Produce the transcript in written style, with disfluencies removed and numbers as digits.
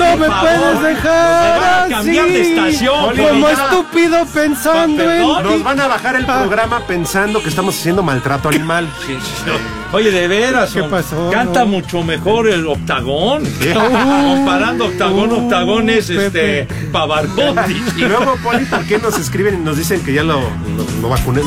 no me puedes dejar van a cambiar de así, estación, como Poli. estúpido pensando en Perdón. ti. Nos van a bajar el programa pensando que estamos haciendo maltrato animal. Oye, de veras, ¿Qué pasó? canta No. mucho mejor el Octagón. Comparando Octagón es Pepe. Pavarotti. Y luego, Poli, ¿por qué nos escriben y nos dicen que ya lo vacuné?